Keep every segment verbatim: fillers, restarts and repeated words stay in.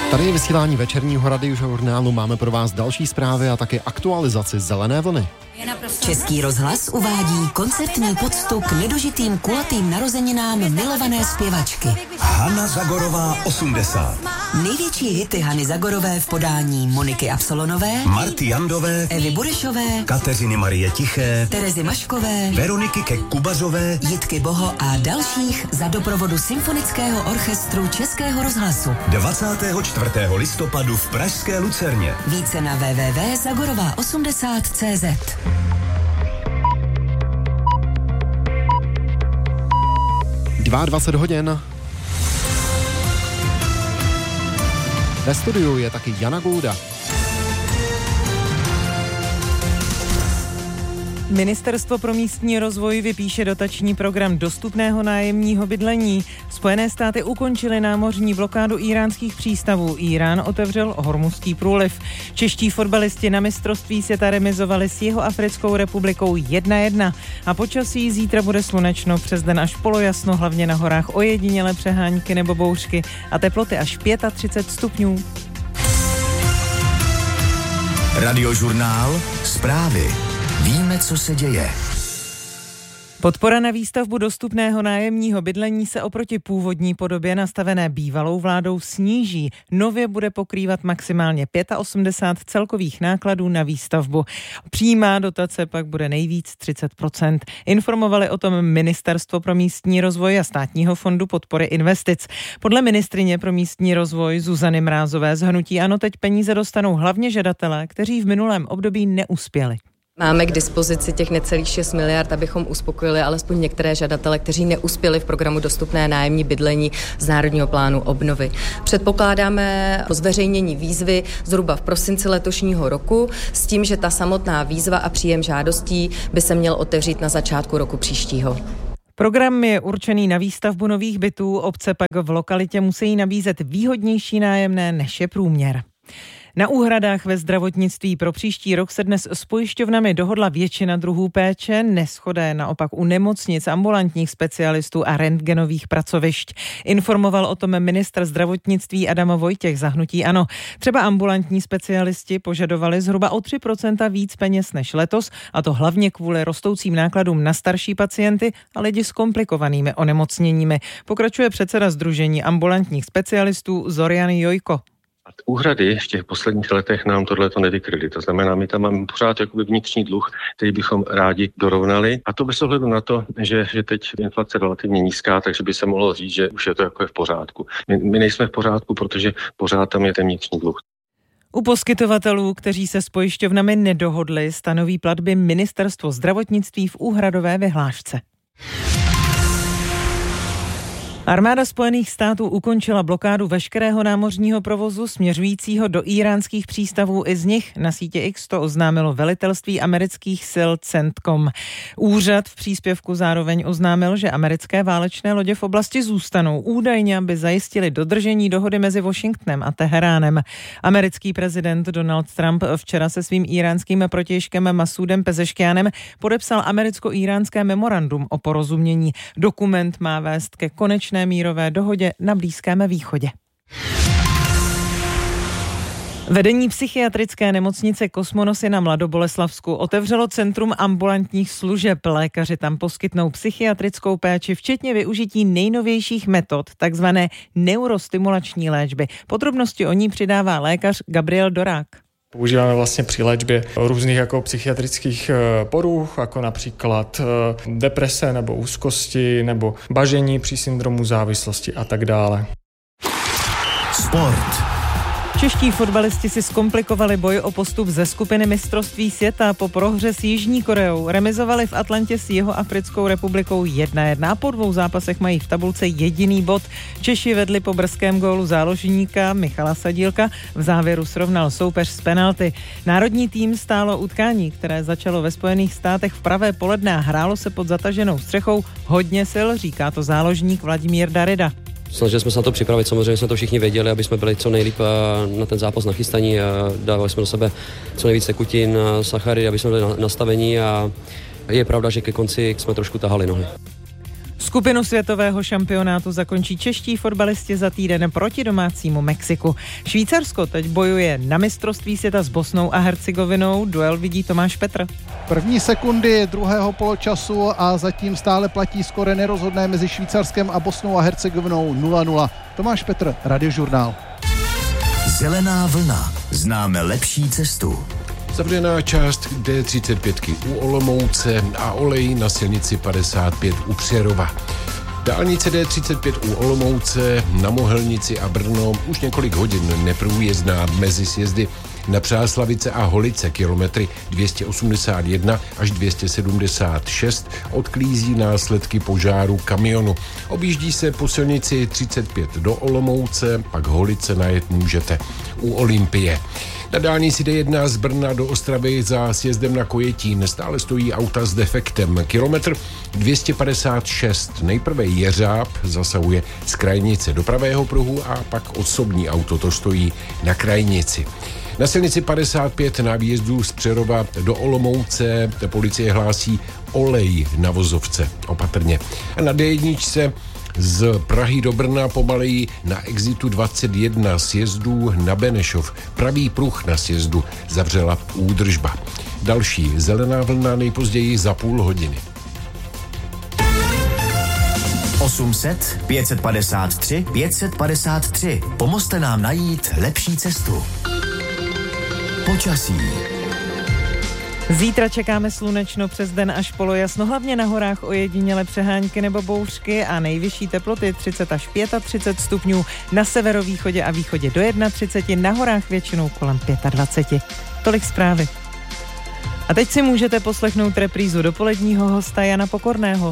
Tady je vysílání večerního radiožurnálu, máme pro vás další zprávy a taky aktualizaci zelené vlny. Český rozhlas uvádí koncertní poctu k nedožitým kulatým narozeninám milované zpěvačky. Hana Zagorová osmdesát. Největší hity Hany Zagorové v podání Moniky Absolonové, Marty Jandové, Evy Burešové, Kateřiny Marie Tiché, Terezy Maškové, Veroniky Kek-Kubazové, Jitky Boho a dalších za doprovodu Symfonického orchestru Českého rozhlasu. dvacátého čtvrtého listopadu v pražské Lucerně. Více na w w w tečka zagorová osmdesát tečka cé zet. dvacet dva hodin. Ve studiu je taky Jana Gouda. Ministerstvo pro místní rozvoj vypíše dotační program dostupného nájemního bydlení. Spojené státy ukončily námořní blokádu íránských přístavů. Írán otevřel Hormuzský průliv. Čeští fotbalisti na mistrovství světa remizovali s Jihoafrickou republikou jedna jedna. A počasí zítra bude slunečno, přes den až polojasno, hlavně na horách ojedinělé přehánky nebo bouřky a teploty až třicet pět stupňů. Radiožurnál Zprávy. Víme, co se děje. Podpora na výstavbu dostupného nájemního bydlení se oproti původní podobě nastavené bývalou vládou sníží. Nově bude pokrývat maximálně osmdesát pět celkových nákladů na výstavbu. Přímá dotace pak bude nejvíc třicet procent. Informovali o tom Ministerstvo pro místní rozvoj a Státního fondu podpory investic. Podle ministryně pro místní rozvoj Zuzany Mrázové z hnutí ANO teď peníze dostanou hlavně žadatelé, kteří v minulém období neuspěli. Máme k dispozici těch necelých šest miliard, abychom uspokojili alespoň některé žadatele, kteří neuspěli v programu Dostupné nájemní bydlení z Národního plánu obnovy. Předpokládáme zveřejnění výzvy zhruba v prosinci letošního roku s tím, že ta samotná výzva a příjem žádostí by se měl otevřít na začátku roku příštího. Program je určený na výstavbu nových bytů, obce pak v lokalitě musí nabízet výhodnější nájemné, než je průměr. Na úhradách ve zdravotnictví pro příští rok se dnes s pojišťovnami dohodla většina druhů péče, neshoda je naopak u nemocnic, ambulantních specialistů a rentgenových pracovišť. Informoval o tom ministr zdravotnictví Adam Vojtěch za hnutí ANO. Třeba ambulantní specialisti požadovali zhruba o tři procenta víc peněz než letos, a to hlavně kvůli rostoucím nákladům na starší pacienty a lidi s komplikovanými onemocněními. Pokračuje předseda Sdružení ambulantních specialistů Zorian Jojko. Úhrady v těch posledních letech nám tohleto nevykryly. To znamená, my tam máme pořád jakoby vnitřní dluh, který bychom rádi dorovnali. A to bez ohledu na to, že, že teď inflace relativně nízká, takže by se mohlo říct, že už je to jako je v pořádku. My, my nejsme v pořádku, protože pořád tam je ten vnitřní dluh. U poskytovatelů, kteří se s pojišťovnami nedohodli, stanoví platby Ministerstvo zdravotnictví v úhradové vyhlášce. Armáda Spojených států ukončila blokádu veškerého námořního provozu směřujícího do íránských přístavů i z nich. Na sítě X to oznámilo velitelství amerických sil CENTCOM. Úřad v příspěvku zároveň oznámil, že americké válečné lodě v oblasti zůstanou údajně, aby zajistili dodržení dohody mezi Washingtonem a Teheránem. Americký prezident Donald Trump včera se svým íránským protějškem Masudem Pezeškianem podepsal americko-íránské memorandum o porozumění. Dokument má vést ke konečné mírové dohodě na Blízkém východě. Vedení psychiatrické nemocnice Kosmonosy na Mladoboleslavsku otevřelo centrum ambulantních služeb. Lékaři tam poskytnou psychiatrickou péči, včetně využití nejnovějších metod, takzvané neurostimulační léčby. Podrobnosti o ní přidává lékař Gabriel Dorák. Používáme vlastně při léčbě různých jako psychiatrických poruch, jako například deprese nebo úzkosti nebo bažení při syndromu závislosti a tak dále. Sport. Čeští fotbalisti si zkomplikovali boj o postup ze skupiny mistrovství světa po prohře s Jižní Koreou. Remizovali v Atlantě s Jihoafrickou republikou jedna jedna. Po dvou zápasech mají v tabulce jediný bod. Češi vedli po brzkém gólu záložníka Michala Sadílka. V závěru srovnal soupeř z penalty. Národní tým stálo utkání, které začalo ve Spojených státech v pravé poledne a hrálo se pod zataženou střechou. Hodně sil, říká to záložník Vladimír Darida. Snažili jsme se na to připravit, samozřejmě jsme to všichni věděli, aby jsme byli co nejlíp na ten zápas nachystaní a dávali jsme do sebe co nejvíc tekutin, sachary, aby jsme byli nastavení a je pravda, že ke konci jsme trošku tahali nohy. Skupinu světového šampionátu zakončí čeští fotbalisti za týden proti domácímu Mexiku. Švýcarsko teď bojuje na mistrovství světa s Bosnou a Hercegovinou. Duel vidí Tomáš Petr. První sekundy druhého poločasu a zatím stále platí skóre nerozhodné mezi Švýcarskem a Bosnou a Hercegovinou nula nula. Tomáš Petr, Radiožurnál. Zelená vlna. Známe lepší cestu. Zavřená část D třicet pět u Olomouce a olej na silnici padesát pět u Přerova. Dálnice D třicet pět u Olomouce, na Mohelnici a Brno už několik hodin neprůjezdná mezi sjezdy na Přáslavice a Holice kilometry dvě stě osmdesát jedna až dvě stě sedmdesát šest odklízí následky požáru kamionu. Objíždí se po silnici třicet pět do Olomouce, pak Holice najet můžete u Olympie. Na dálnici D jedna z Brna do Ostravy za sjezdem na Kojetín stále stojí auta s defektem. Kilometr dvě stě padesát šest. Nejprve jeřáb zasahuje z krajnice do pravého pruhu a pak osobní auto to stojí na krajnici. Na silnici padesát pět na výjezdu z Přerova do Olomouce policie hlásí olej na vozovce. Opatrně. A na D jedna z Prahy do Brna pomaleji na exitu dvacet jedna sjezdů na Benešov. Pravý pruh na sjezdu zavřela údržba. Další zelená vlna nejpozději za půl hodiny. osm set, pět set padesát tři, pět set padesát tři. Pomozte nám najít lepší cestu. Počasí. Zítra čekáme slunečno přes den až polojasno, hlavně na horách ojediněle přehánky nebo bouřky a nejvyšší teploty třicet až třicet pět stupňů, na severovýchodě a východě do třicet jedna, na horách většinou kolem dvacet pět. Tolik zprávy. A teď si můžete poslechnout reprízu dopoledního hosta Jana Pokorného.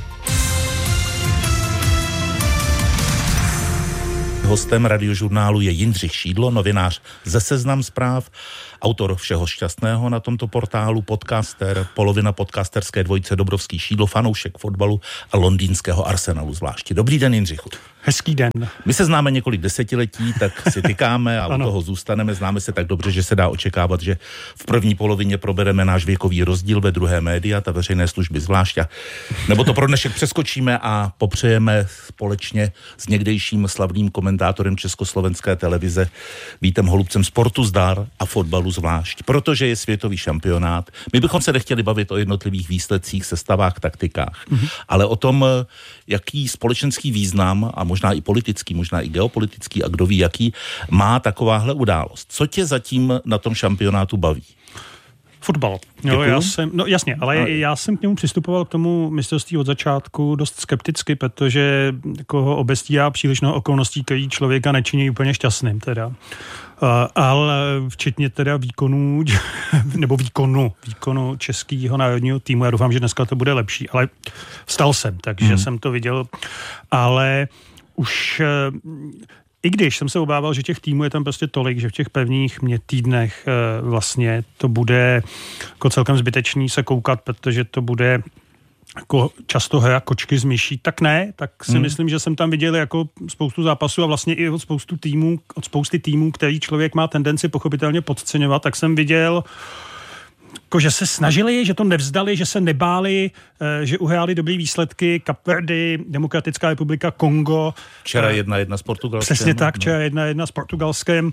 Hostem Radiožurnálu je Jindřich Šídlo, novinář ze Seznam Zpráv, autor Všeho šťastného na tomto portálu, podcaster, polovina podcasterské dvojice Dobrovský Šídlo, fanoušek fotbalu a londýnského Arsenalu zvláště. Dobrý den, Jindřichu. Hezký den. My se známe několik desetiletí, tak si tykáme a u toho zůstaneme. Známe se tak dobře, že se dá očekávat, že v první polovině probereme náš věkový rozdíl, ve druhé média, ta veřejné služby zvláště. Nebo to pro dnešek přeskočíme a popřejeme společně s někdejším slavným komentátorem československé televize Vítem Holubcem sportu zdar a fotbalu zvlášť. Protože je světový šampionát. My bychom se nechtěli bavit o jednotlivých výsledcích, sestavách, taktikách, mm-hmm. ale o tom, jaký společenský význam a možná i politický, možná i geopolitický a kdo ví jaký, má takováhle událost. Co tě zatím na tom šampionátu baví? Fotbal. Jo, já jsem, no jasně, ale a... já jsem k němu přistupoval k tomu mistrovství od začátku dost skepticky, protože jako ho obestírá příliš mnoho okolností, který člověka nečiní úplně šťastným teda. Uh, ale včetně teda výkonů, nebo výkonu, výkonu českého národního týmu. Já doufám, že dneska to bude lepší, ale vstal jsem, takže hmm. jsem to viděl, ale už... Uh, I když jsem se obával, že těch týmů je tam prostě tolik, že v těch pevných mě týdnech e, vlastně to bude jako celkem zbytečný se koukat, protože to bude jako často hra kočky z myší, tak ne, tak si hmm. myslím, že jsem tam viděl jako spoustu zápasů a vlastně i od spoustu týmů, od spousty týmů, který člověk má tendenci pochopitelně podceňovat, tak jsem viděl jako, že se snažili, že to nevzdali, že se nebáli, že uhráli dobrý výsledky, Kapverdy, Demokratická republika, Kongo. Včera jedna jedna s Portugalskem. Přesně tak, včera jedna jedna s Portugalskem. Uh,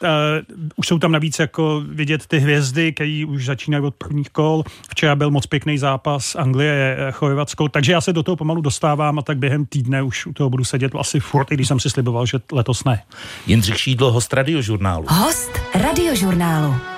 už jsou tam navíc jako vidět ty hvězdy, které už začínají od prvních kol. Včera byl moc pěkný zápas Anglie, Chorvatsko, takže já se do toho pomalu dostávám a tak během týdne už u toho budu sedět asi furt, i když jsem si sliboval, že letos ne. Jindřich Šídlo, host Radiožurnálu. Host Radiožurnálu.